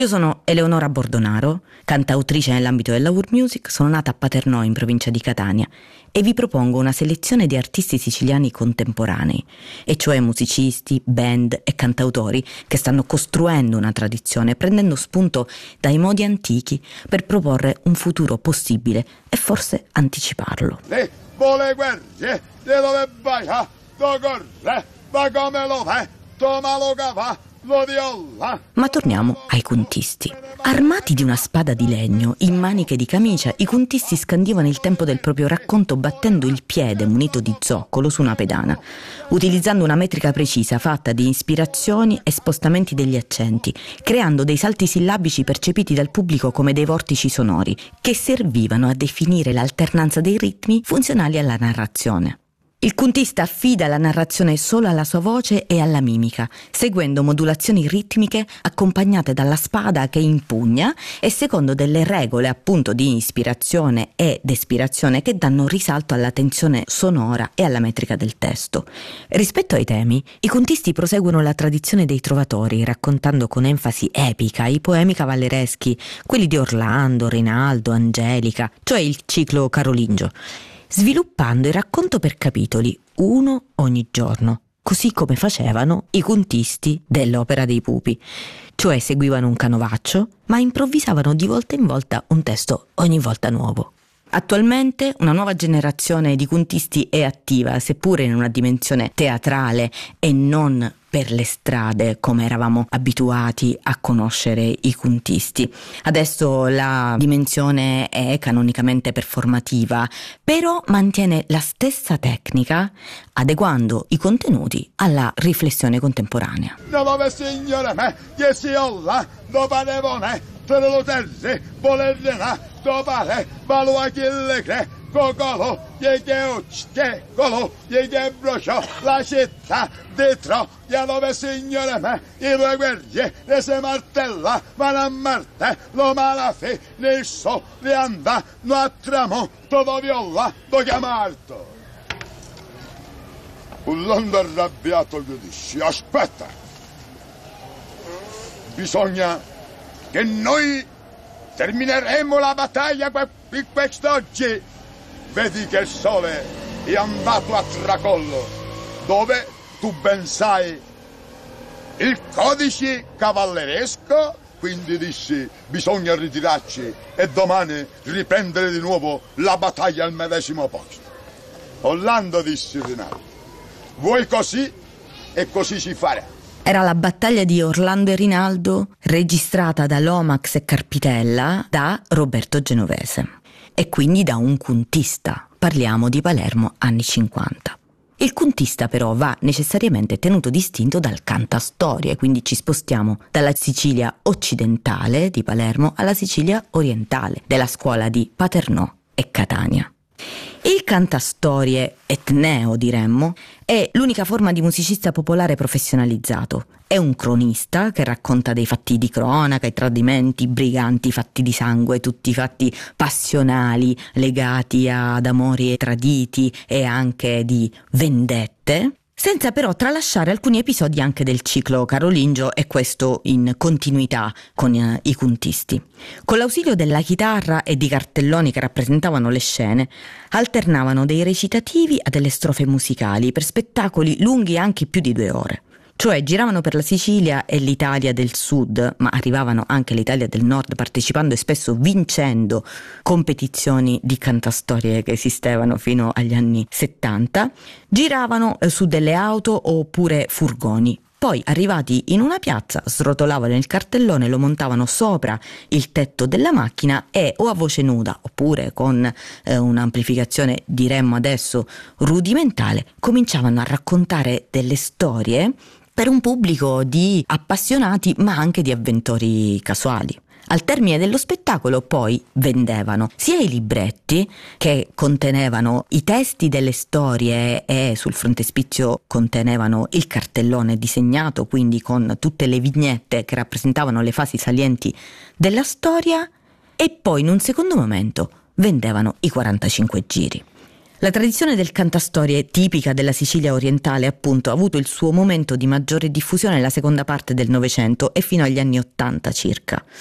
Io sono Eleonora Bordonaro, cantautrice nell'ambito della world music, sono nata a Paternò in provincia di Catania e vi propongo una selezione di artisti siciliani contemporanei, e cioè musicisti, band e cantautori che stanno costruendo una tradizione prendendo spunto dai modi antichi per proporre un futuro possibile e forse anticiparlo. Le vuole guerre, di dove vai, do corre, va come lo fa, toma lo cava. Ma torniamo ai contisti. Armati di una spada di legno, in maniche di camicia, i contisti scandivano il tempo del proprio racconto battendo il piede munito di zoccolo su una pedana, utilizzando una metrica precisa fatta di ispirazioni e spostamenti degli accenti, creando dei salti sillabici percepiti dal pubblico come dei vortici sonori, che servivano a definire l'alternanza dei ritmi funzionali alla narrazione. Il contista affida la narrazione solo alla sua voce e alla mimica, seguendo modulazioni ritmiche accompagnate dalla spada che impugna e secondo delle regole appunto di ispirazione ed espirazione che danno risalto alla tensione sonora e alla metrica del testo. Rispetto ai temi, i contisti proseguono la tradizione dei trovatori, raccontando con enfasi epica i poemi cavallereschi, quelli di Orlando, Rinaldo, Angelica, cioè il ciclo carolingio, sviluppando il racconto per capitoli, uno ogni giorno, così come facevano i contisti dell'Opera dei Pupi, cioè seguivano un canovaccio, ma improvvisavano di volta in volta un testo ogni volta nuovo. Attualmente una nuova generazione di contisti è attiva, seppure in una dimensione teatrale e non per le strade come eravamo abituati a conoscere i contisti. Adesso la dimensione è canonicamente performativa, però mantiene la stessa tecnica, adeguando i contenuti alla riflessione contemporanea. Cocolo, che colo, che bruciò la città dentro, ya dove signore me, i due guerrieri, le se martella, vanno a Marte, lo malafi, nesso, le anda, no a tramo, todo viola, lo chiamarto. Urlando arrabbiato gli dice, aspetta, bisogna che noi termineremo la battaglia qui quest'oggi. Vedi che il sole è andato a tracollo, dove, tu ben sai, il codice cavalleresco, quindi dissi, bisogna ritirarci e domani riprendere di nuovo la battaglia al medesimo posto. Orlando disse Rinaldo, vuoi così e così si farà. Era la battaglia di Orlando e Rinaldo, registrata da Lomax e Carpitella da Roberto Genovese. E quindi da un contista. Parliamo di Palermo anni 50. Il contista però va necessariamente tenuto distinto dal cantastorie, quindi ci spostiamo dalla Sicilia occidentale di Palermo alla Sicilia orientale, della scuola di Paternò e Catania. Il cantastorie etneo, diremmo, è l'unica forma di musicista popolare professionalizzato. È un cronista che racconta dei fatti di cronaca, i tradimenti, i briganti, fatti di sangue, tutti fatti passionali legati ad amori traditi e anche di vendette, senza però tralasciare alcuni episodi anche del ciclo carolingio, e questo in continuità con i contisti. Con l'ausilio della chitarra e di cartelloni che rappresentavano le scene, alternavano dei recitativi a delle strofe musicali per spettacoli lunghi anche più di 2 ore. Cioè giravano per la Sicilia e l'Italia del Sud, ma arrivavano anche l'Italia del Nord, partecipando e spesso vincendo competizioni di cantastorie che esistevano fino agli anni 70. Giravano su delle auto oppure furgoni. Poi, arrivati in una piazza, srotolavano il cartellone, lo montavano sopra il tetto della macchina e o a voce nuda oppure con un'amplificazione, diremmo adesso, rudimentale, cominciavano a raccontare delle storie per un pubblico di appassionati ma anche di avventori casuali. Al termine dello spettacolo poi vendevano sia i libretti che contenevano i testi delle storie e sul frontespizio contenevano il cartellone disegnato, quindi con tutte le vignette che rappresentavano le fasi salienti della storia, e poi in un secondo momento vendevano i 45 giri. La tradizione del cantastorie, tipica della Sicilia orientale, appunto, ha avuto il suo momento di maggiore diffusione nella seconda parte del Novecento e fino agli anni '80 circa.